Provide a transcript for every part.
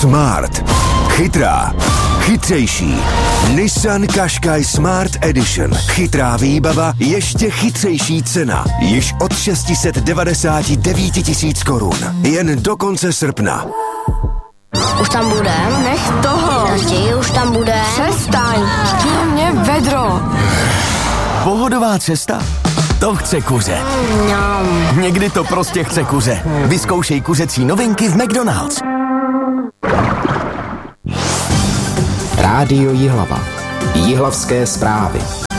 Smart. Chytrá. Chytřejší. Nissan Qashqai Smart Edition. Chytrá výbava, ještě chytřejší cena. Již od 699 000 korun. Jen do konce srpna. Už tam bude? Nech toho. Tati, už tam bude. Přestaň. Chtěl mě vedro. Pohodová cesta? To chce kuře. Někdy to prostě chce kuře. Vyzkoušej kuřecí novinky v McDonald's. Rádio Jihlava. Jihlavské zprávy.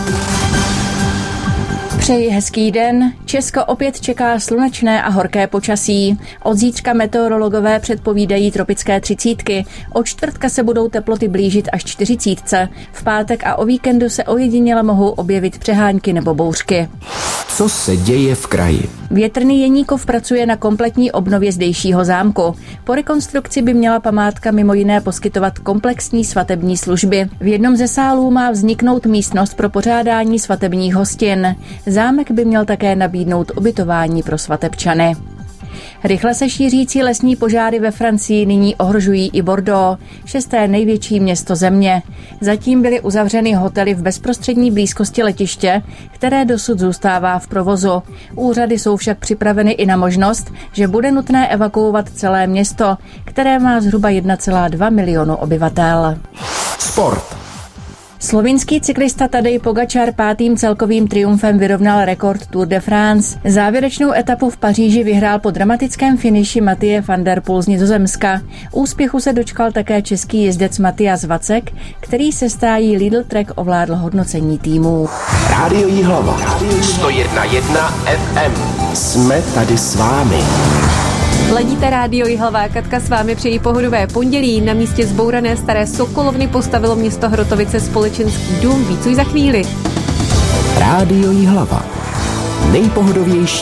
Přeji hezký den. Česko opět čeká slunečné a horké počasí. Od zítřka meteorologové předpovídají tropické 30. Od čtvrtka se budou teploty blížit až 40. V pátek a o víkendu se ojediněle mohou objevit přehánky nebo bouřky. Co se děje v kraji? Větrný Jeníkov pracuje na kompletní obnově zdejšího zámku. Po rekonstrukci by měla památka mimo jiné poskytovat komplexní svatební služby. V jednom ze sálů má vzniknout místnost pro pořádání svatebních hostin. Zámek by měl také nabídnout ubytování pro svatebčany. Rychle se šířící lesní požáry ve Francii nyní ohrožují i Bordeaux, 6. největší město země. Zatím byly uzavřeny hotely v bezprostřední blízkosti letiště, které dosud zůstává v provozu. Úřady jsou však připraveny i na možnost, že bude nutné evakuovat celé město, které má zhruba 1,2 milionu obyvatel. Sport. Slovinský cyklista Tadej Pogačar 5. celkovým triumfem vyrovnal rekord Tour de France. Závěrečnou etapu v Paříži vyhrál po dramatickém finiši Mathieu van der Poel z Nizozemska. Úspěchu se dočkal také český jezdec Matyáš Vacek, který se stájí Lidl Trek ovládl hodnocení týmů. Rádio Jihlava. 101,1 FM. Jsme tady s vámi. Ladíte Rádio Jihlava, Katka s vámi přejí pohodové pondělí. Na místě zbourané staré sokolovny postavilo město Hrotovice společenský dům. Víc už za chvíli. Rádio Jihlava. Nejpohodovější